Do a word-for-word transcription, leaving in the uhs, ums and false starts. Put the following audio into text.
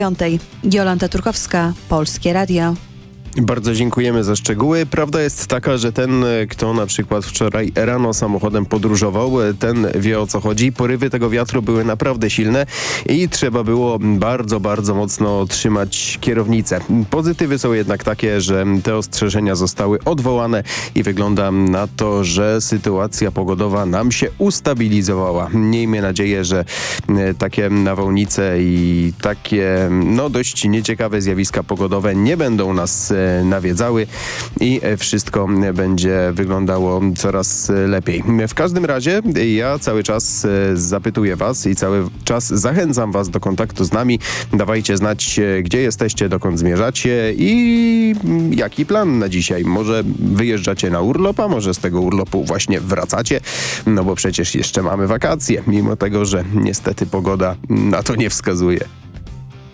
Piątej. Jolanta Turkowska, Polskie Radio. Bardzo dziękujemy za szczegóły. Prawda jest taka, że ten, kto na przykład wczoraj rano samochodem podróżował, ten wie, o co chodzi. Porywy tego wiatru były naprawdę silne i trzeba było bardzo, bardzo mocno trzymać kierownicę. Pozytywy są jednak takie, że te ostrzeżenia zostały odwołane i wygląda na to, że sytuacja pogodowa nam się ustabilizowała. Miejmy nadzieję, że takie nawałnice i takie no dość nieciekawe zjawiska pogodowe nie będą nas nawiedzały i wszystko będzie wyglądało coraz lepiej. W każdym razie ja cały czas zapytuję was i cały czas zachęcam was do kontaktu z nami. Dawajcie znać, gdzie jesteście, dokąd zmierzacie i jaki plan na dzisiaj. Może wyjeżdżacie na urlop, a może z tego urlopu właśnie wracacie, no bo przecież jeszcze mamy wakacje, mimo tego, że niestety pogoda na to nie wskazuje.